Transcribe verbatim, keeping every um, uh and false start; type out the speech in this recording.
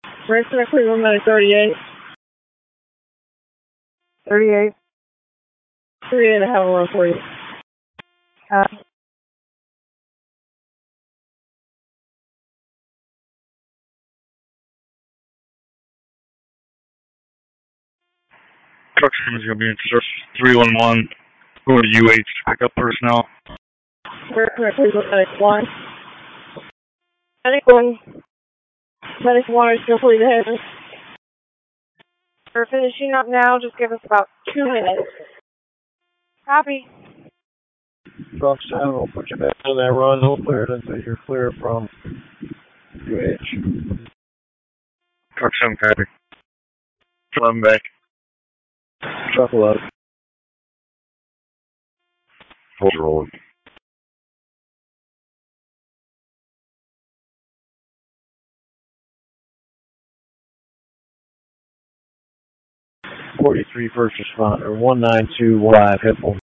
Racing Cleveland Medic thirty-eight. thirty-eight. thirty-eight, I have a run for you. Uh, Truck team is going to be in search three one one. Go to U H, pick up personnel. Racing Cleveland Medic one. Medic one. Medic one is completed heading. We're finishing up now. Just give us about two minutes. Copy. Truck seven, we'll put you back on that run. No clear until you're clear from U H. Truck seven, copy. eleven back. Truck eleven. Hold rolling. forty-three first responder, one nine two live, hit full